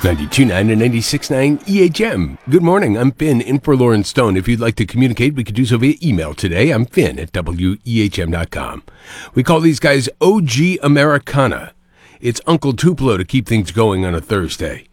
92.9 and 96.9 EHM. Good morning, I'm Finn, in for Lauren Stone. If you'd like to communicate, we could do so via email today. I'm Finn at WEHM.com. We call these guys OG Americana. It's Uncle Tupelo to keep things going on a Thursday.